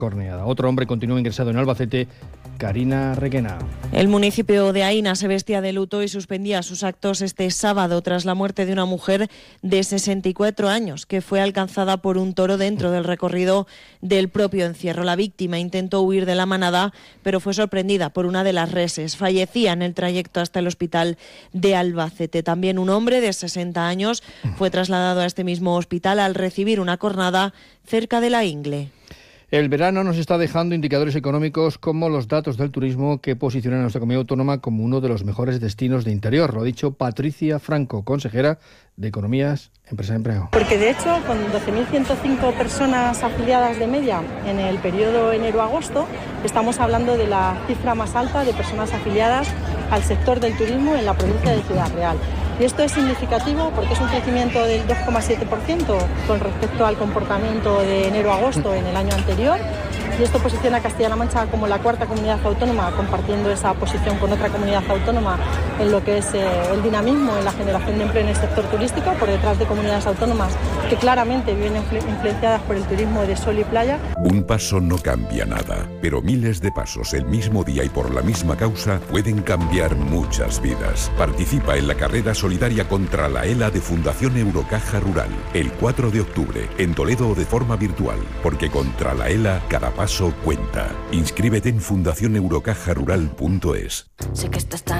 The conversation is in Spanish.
corneada. Otro hombre continúa ingresado en Albacete, Karina Requena. El municipio de Aína se vestía de luto y suspendía sus actos este sábado tras la muerte de una mujer de 64 años que fue alcanzada por un toro dentro del recorrido del propio encierro. La víctima intentó huir de la manada, pero fue sorprendida por una de las reses. Fallecía en el trayecto hasta el hospital de Albacete. También un hombre de 60 años fue trasladado a este mismo hospital al recibir una cornada cerca de la Ingle. El verano nos está dejando indicadores económicos como los datos del turismo que posicionan a nuestra comunidad autónoma como uno de los mejores destinos de interior. Lo ha dicho Patricia Franco, consejera de Economías, Empresa y Empleo. Porque de hecho, con 12.105 personas afiliadas de media en el periodo enero-agosto, estamos hablando de la cifra más alta de personas afiliadas al sector del turismo en la provincia de Ciudad Real. Y esto es significativo porque es un crecimiento del 2,7% con respecto al comportamiento de enero-agosto en el año anterior. Y esto posiciona a Castilla-La Mancha como la cuarta comunidad autónoma, compartiendo esa posición con otra comunidad autónoma en lo que es el dinamismo en la generación de empleo en el sector turístico, por detrás de comunidades autónomas que claramente viven influenciadas por el turismo de sol y playa. Un paso no cambia nada, pero miles de pasos el mismo día y por la misma causa pueden cambiar muchas vidas. Participa en la carrera solidaria contra la ELA de Fundación Eurocaja Rural, el 4 de octubre, en Toledo o de forma virtual, porque contra la ELA cada paso cuenta. Inscríbete en fundacioneurocajarural.es. Sé que estás tan